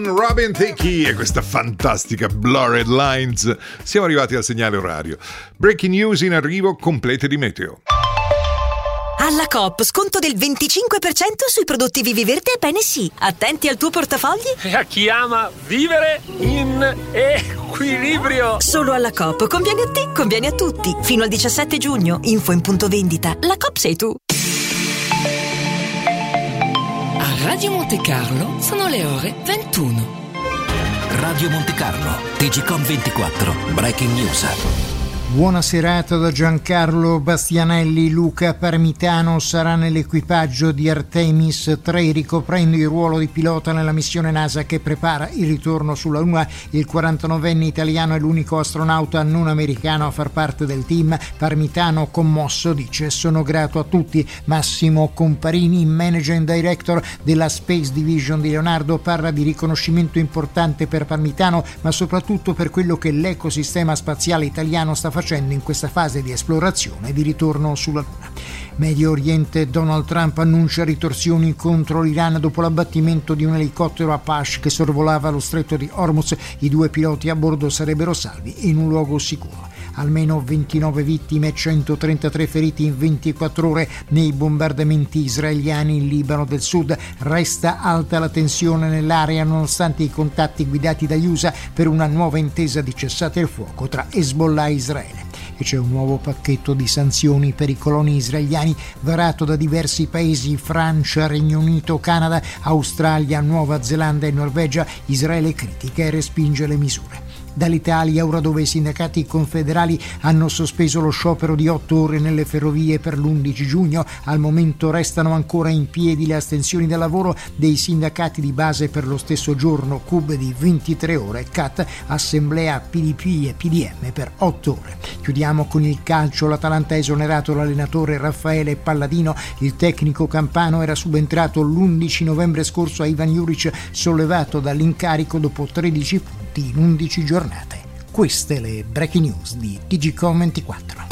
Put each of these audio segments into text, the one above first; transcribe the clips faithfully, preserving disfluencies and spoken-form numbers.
Robin Thicke e questa fantastica Blurred Lines. Siamo arrivati al segnale orario. Breaking news in arrivo, complete di meteo. Alla Coop, sconto del venticinque per cento sui prodotti Viviverde e Pene-Sì. Attenti al tuo portafogli. E a chi ama vivere in equilibrio. Solo alla Coop, conviene a te, conviene a tutti. Fino al diciassette giugno, info in punto vendita. La Coop sei tu. A Radio Monte Carlo sono le ore ventuno. Radio Monte Carlo, T G Com ventiquattro, Breaking News. Buona serata da Giancarlo Bastianelli. Luca Parmitano sarà nell'equipaggio di Artemis tre, ricoprendo il ruolo di pilota nella missione NASA che prepara il ritorno sulla Luna. Il quarantanovenne italiano è l'unico astronauta non americano a far parte del team. Parmitano, commosso, dice: sono grato a tutti. Massimo Comparini, Managing Director della Space Division di Leonardo, parla di riconoscimento importante per Parmitano, ma soprattutto per quello che l'ecosistema spaziale italiano sta facendo in questa fase di esplorazione e di ritorno sulla Luna. Medio Oriente, Donald Trump annuncia ritorsioni contro l'Iran dopo l'abbattimento di un elicottero Apache che sorvolava lo stretto di Hormuz. I due piloti a bordo sarebbero salvi in un luogo sicuro. Almeno ventinove vittime e centotrentatré feriti in ventiquattro ore nei bombardamenti israeliani in Libano del Sud. Resta alta la tensione nell'area nonostante i contatti guidati dagli U S A per una nuova intesa di cessate il fuoco tra Hezbollah e Israele. E c'è un nuovo pacchetto di sanzioni per i coloni israeliani varato da diversi paesi: Francia, Regno Unito, Canada, Australia, Nuova Zelanda e Norvegia. Israele critica e respinge le misure. Dall'Italia, ora dove i sindacati confederali hanno sospeso lo sciopero di otto ore nelle ferrovie per l'undici giugno, al momento restano ancora in piedi le astensioni dal lavoro dei sindacati di base per lo stesso giorno, C U B di ventitré ore, C A T, assemblea P D P e P D M per otto ore. Chiudiamo con il calcio. L'Atalanta ha esonerato l'allenatore Raffaele Palladino. Il tecnico campano era subentrato l'undici novembre scorso a Ivan Juric, sollevato dall'incarico dopo tredici punti in undici giornate. Queste le breaking news di T G Com ventiquattro.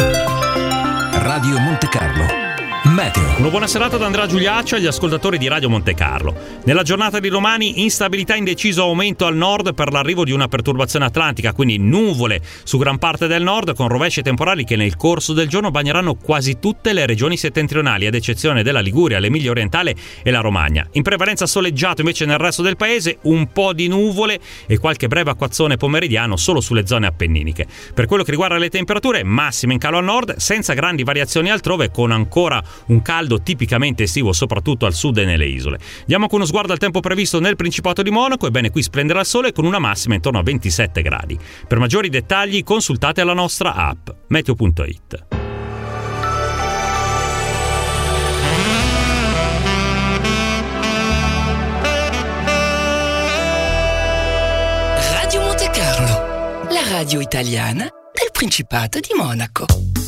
Radio Monte Carlo Meteo. Una buona serata da Andrea Giuliaccio agli ascoltatori di Radio Monte Carlo. Nella giornata di domani instabilità in deciso aumento al nord per l'arrivo di una perturbazione atlantica, quindi nuvole su gran parte del nord con rovesci temporali che nel corso del giorno bagneranno quasi tutte le regioni settentrionali, ad eccezione della Liguria, l'Emilia Orientale e la Romagna. In prevalenza soleggiato invece nel resto del paese, un po' di nuvole e qualche breve acquazzone pomeridiano solo sulle zone appenniniche. Per quello che riguarda le temperature, massime in calo al nord, senza grandi variazioni altrove, con ancora un caldo tipicamente estivo soprattutto al sud e nelle isole. Diamo con uno sguardo al tempo previsto nel Principato di Monaco. Ebbene, qui splenderà il sole con una massima intorno a ventisette gradi. Per maggiori dettagli consultate la nostra app meteo punto it. Radio Monte Carlo, la radio italiana del Principato di Monaco.